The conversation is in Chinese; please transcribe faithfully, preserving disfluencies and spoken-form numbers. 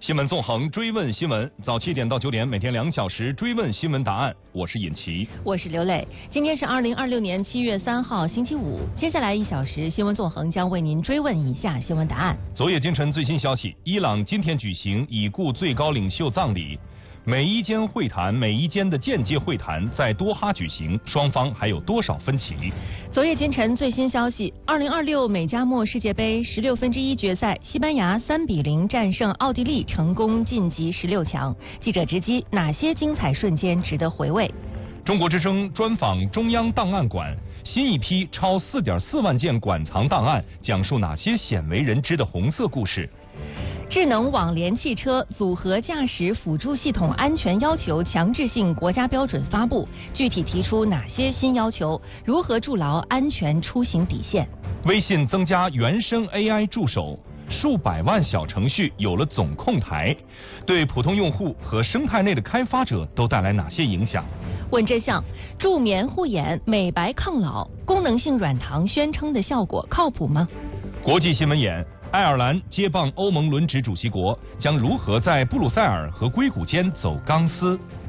新闻纵横，追问新闻，早七点到九点，每天两小时追问新闻答案。我是尹奇， 我是刘磊。今天是二零二六年七月三号，星期五。接下来一小时，新闻纵横将为您追问以下新闻答案。 昨夜今晨最新消息：伊朗今天举行已故最高领袖葬礼。美伊间会谈，美伊间的间接会谈在多哈举行，双方还有多少分歧？ 昨夜今晨最新消息：二零二六美加墨世界杯十六分之一决赛，西班牙三比零战胜奥地利，成功晋级十六强。记者直击哪些精彩瞬间值得回味？ 中国之声专访中央档案馆，新一批超四点四万件馆藏档案，讲述哪些鲜为人知的红色故事？ 智能网联汽车组合驾驶辅助系统安全要求强制性国家标准发布，具体提出哪些新要求？如何筑牢安全出行底线？ 微信增加原生 A I 助手，数百万小程序有了总控台，对普通用户和生态内的开发者都带来哪些影响？ 问真相：助眠护眼、美白抗老，功能性软糖宣称的效果靠谱吗？ 国际新闻眼：爱尔兰接棒欧盟轮值主席国，将如何在布鲁塞尔和硅谷间走钢丝？